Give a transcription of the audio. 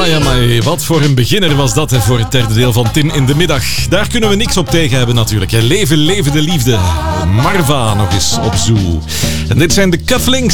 amai. Wat voor een beginner was dat, hè, voor het derde deel van Tim in de Middag. Daar kunnen we niks op tegen hebben natuurlijk. Leven, leven de liefde. Marva nog eens op Zoo. En dit zijn de Cufflinks.